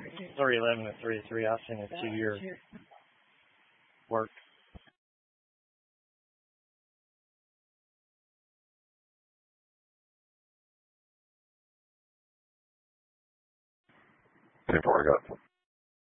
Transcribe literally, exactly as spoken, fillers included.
three eleven to three three. I've seen a two-year work. ten four, I got